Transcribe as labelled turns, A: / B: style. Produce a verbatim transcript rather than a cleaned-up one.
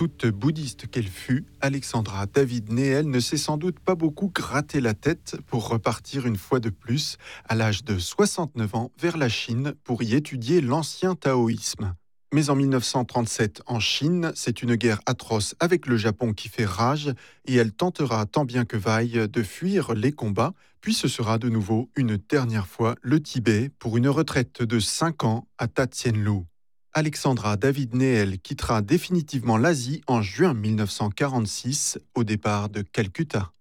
A: Toute bouddhiste qu'elle fut, Alexandra David Néel ne s'est sans doute pas beaucoup gratté la tête pour repartir une fois de plus, à l'âge de soixante-neuf ans, vers la Chine pour y étudier l'ancien taoïsme. Mais en mille neuf cent trente-sept, en Chine, c'est une guerre atroce avec le Japon qui fait rage et elle tentera tant bien que vaille de fuir les combats, puis ce sera de nouveau une dernière fois le Tibet pour une retraite de cinq ans à Tatienlou. Alexandra David Néel quittera définitivement l'Asie en juin mille neuf cent quarante-six au départ de Calcutta.